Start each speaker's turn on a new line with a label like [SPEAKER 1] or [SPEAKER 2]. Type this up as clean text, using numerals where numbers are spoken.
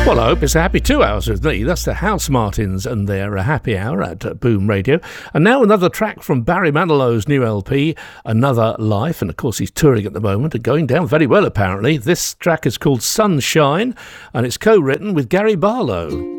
[SPEAKER 1] Well, I hope it's a happy 2 hours with me. That's the House Martins and their happy hour at Boom Radio. And now another track from Barry Manilow's new LP, Another Life. And of course, he's touring at the moment and going down very well, apparently. This track is called Sunshine, and it's co-written with Gary Barlow.